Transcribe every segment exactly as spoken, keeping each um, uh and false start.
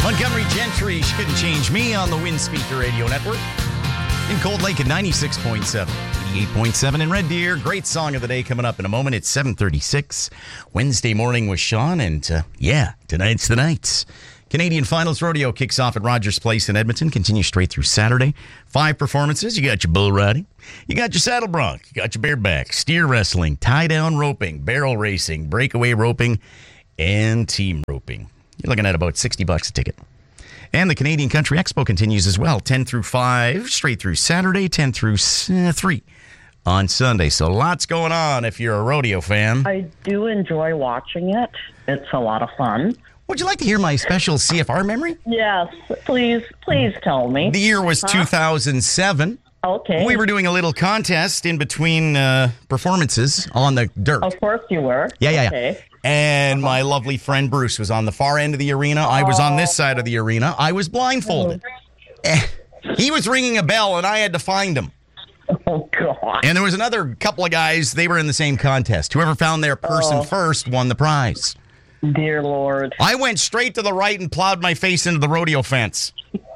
Montgomery Gentry, She Couldn't Change Me on the Windspeaker Radio Network. In Cold Lake at ninety-six point seven, eighty-eight point seven in Red Deer. Great song of the day coming up in a moment. It's seven thirty-six, Wednesday morning with Sean. And uh, yeah, tonight's the night. Canadian Finals Rodeo kicks off at Rogers Place in Edmonton. Continues straight through Saturday. Five performances. You got your bull riding. You got your saddle bronc. You got your bareback, steer wrestling, tie-down roping, barrel racing, breakaway roping, and team roping. You're looking at about sixty bucks a ticket. And the Canadian Country Expo continues as well, ten through five, straight through Saturday, ten through three on Sunday. So lots going on if you're a rodeo fan. I do enjoy watching it. It's a lot of fun. Would you like to hear my special C F R memory? Yes, please, please tell me. The year was huh? two thousand seven. Okay. We were doing a little contest in between uh, performances on the dirt. Of course you were. Yeah, yeah, okay. yeah. And my lovely friend Bruce was on the far end of the arena. I was on this side of the arena. I was blindfolded. Oh. He was ringing a bell, and I had to find him. Oh, God. And there was another couple of guys. They were in the same contest. Whoever found their person oh. first won the prize. Dear Lord. I went straight to the right and plowed my face into the rodeo fence.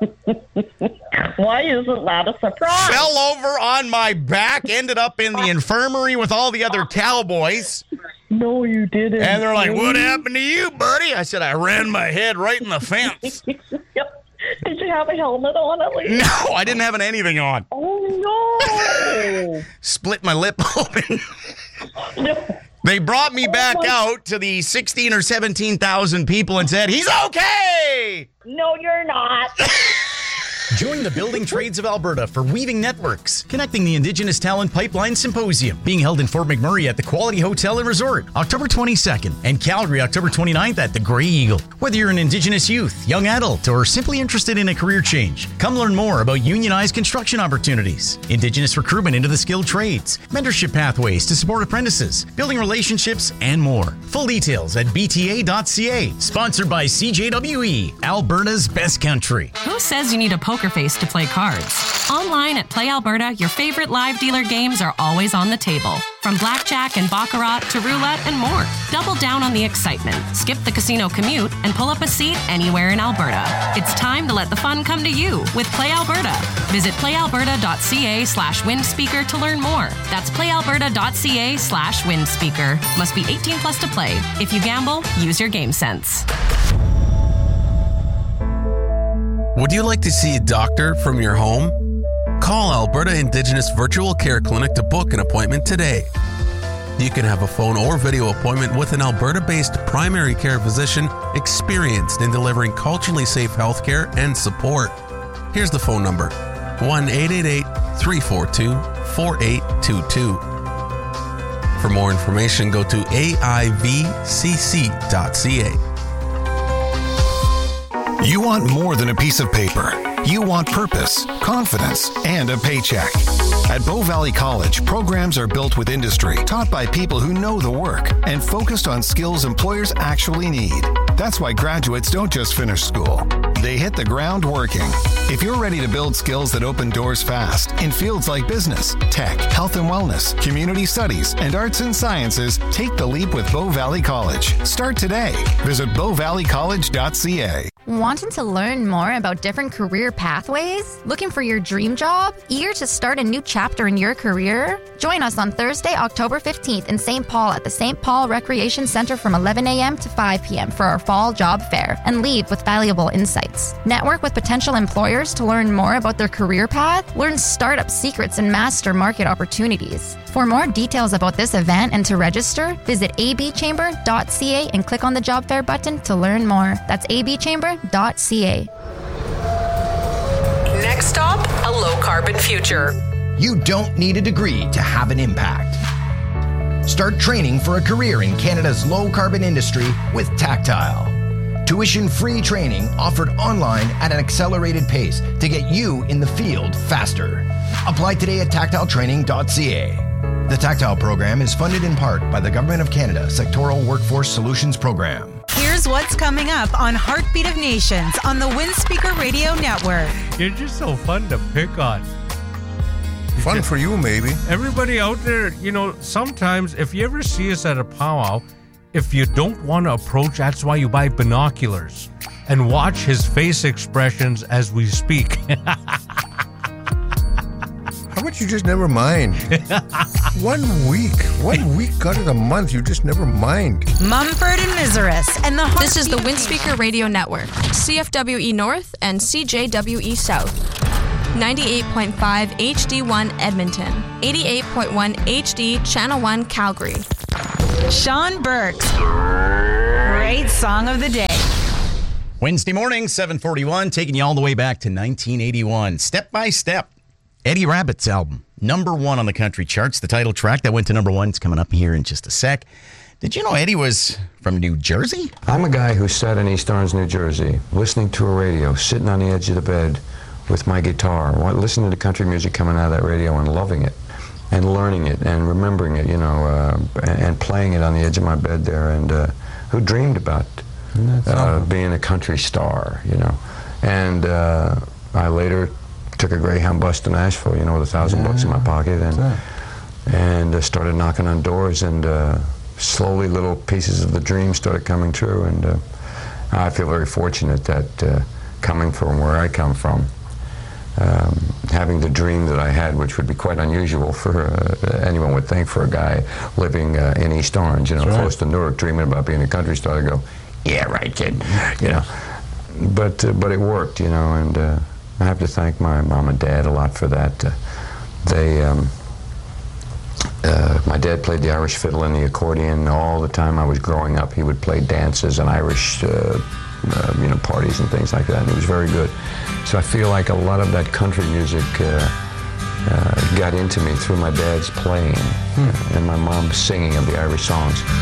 Why isn't that a surprise? Fell over on my back, ended up in the infirmary with all the other cowboys. No, you didn't. And they're like, what happened to you, buddy? I said, I ran my head right in the fence. Yep. Did you have a helmet on at least? No, I didn't have anything on. Oh, no. Split my lip open. No. They brought me back oh out to the sixteen or seventeen thousand people and said, he's okay. No, you're not. Join the Building Trades of Alberta for Weaving Networks, connecting the Indigenous Talent Pipeline Symposium, being held in Fort McMurray at the Quality Hotel and Resort, October twenty-second, and Calgary, October twenty-ninth at the Grey Eagle. Whether you're an Indigenous youth, young adult, or simply interested in a career change, come learn more about unionized construction opportunities, Indigenous recruitment into the skilled trades, mentorship pathways to support apprentices, building relationships, and more. Full details at b t a dot c a. Sponsored by C J W E, Alberta's best country. Who says you need a poker face to play cards? Online at Play Alberta, your favorite live dealer games are always on the table. From blackjack and baccarat to roulette and more. Double down on the excitement. Skip the casino commute and pull up a seat anywhere in Alberta. It's time to let the fun come to you with Play Alberta. Visit playalberta.ca slash windspeaker to learn more. That's playalberta.ca slash windspeaker. Must be eighteen plus to play. If you gamble, use your game sense. Would you like to see a doctor from your home? Call Alberta Indigenous Virtual Care Clinic to book an appointment today. You can have a phone or video appointment with an Alberta-based primary care physician experienced in delivering culturally safe healthcare and support. Here's the phone number, one eight eight eight, three four two, four eight two two. For more information, go to a i v c c dot c a. You want more than a piece of paper. You want purpose, confidence, and a paycheck. At Bow Valley College, programs are built with industry, taught by people who know the work, and focused on skills employers actually need. That's why graduates don't just finish school. They hit the ground working. If you're ready to build skills that open doors fast in fields like business, tech, health and wellness, community studies, and arts and sciences, take the leap with Bow Valley College. Start today. Visit bow valley college dot c a. Wanting to learn more about different career pathways? Looking for your dream job? Eager to start a new chapter in your career? Join us on Thursday, October fifteenth in Saint Paul at the Saint Paul Recreation Center from eleven a.m. to five p.m. for our fall job fair and leave with valuable insights. Network with potential employers to learn more about their career path, learn startup secrets, and master market opportunities. For more details about this event and to register, visit a b chamber dot c a and click on the job fair button to learn more. That's a b chamber dot c a. Next stop, a low-carbon future. You don't need a degree to have an impact. Start training for a career in Canada's low-carbon industry with Tactile. Tuition-free training offered online at an accelerated pace to get you in the field faster. Apply today at tactile training dot c a. The Tactile program is funded in part by the Government of Canada Sectoral Workforce Solutions Program. Here's what's coming up on Heartbeat of Nations on the Windspeaker Radio Network. You're just so fun to pick on. Fun for you, maybe. Everybody out there, you know, sometimes if you ever see us at a powwow, if you don't want to approach, that's why you buy binoculars. and watch his face expressions as we speak. How about you just never mind? One week. One week out of the month, you just never mind. Mumford and Miseris and the This is the Windspeaker Radio Network, C F W E North and C J W E South. ninety-eight point five H D one Edmonton, eighty-eight point one H D Channel one Calgary. Sean Burks. Great song of the day. Wednesday morning, seven forty-one, taking you all the way back to nineteen eighty-one. Step by Step. Eddie Rabbitt's album, number one on the country charts. The title track that went to number one is coming up here in just a sec. Did you know Eddie was from New Jersey? I'm a guy who sat in East Orange, New Jersey, listening to a radio, sitting on the edge of the bed with my guitar, listening to country music coming out of that radio and loving it, and learning it, and remembering it, you know, uh, and playing it on the edge of my bed there, and uh, who dreamed about uh, being a country star, you know. And uh, I later took a Greyhound bus to Nashville, you know, with a thousand yeah, bucks in my pocket, and and uh, started knocking on doors, and uh, slowly little pieces of the dream started coming true, and uh, I feel very fortunate that uh, coming from where I come from, um, having the dream that I had, which would be quite unusual for uh, anyone would think for a guy living uh, in East Orange, you know, close to Newark, dreaming about being a country star, to go, yeah, right, kid, you know. But uh, but it worked, you know, and uh, I have to thank my mom and dad a lot for that. Uh, they, um, uh, my dad played the Irish fiddle and the accordion all the time I was growing up. He would play dances and Irish, uh, uh, you know, parties and things like that, and he was very good. So I feel like a lot of that country music uh, uh, got into me through my dad's playing hmm. and my mom's singing of the Irish songs.